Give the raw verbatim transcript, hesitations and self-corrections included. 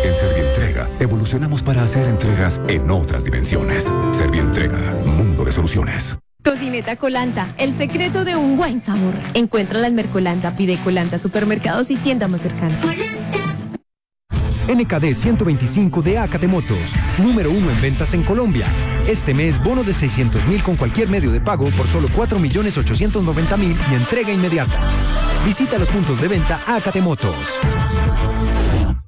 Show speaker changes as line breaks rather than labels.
En Servientrega, evolucionamos para hacer entregas en otras dimensiones. Servientrega, mundo de soluciones.
Tocineta Colanta, el secreto de un buen sabor. Encuéntrala en Mercolanta, pide Colanta, supermercados y tienda más cercana.
N K D ciento veinticinco de Acate Motos, número uno en ventas en Colombia. Este mes, bono de seiscientos mil con cualquier medio de pago por solo cuatro millones ochocientos noventa mil y entrega inmediata. Visita los puntos de venta Acate Motos.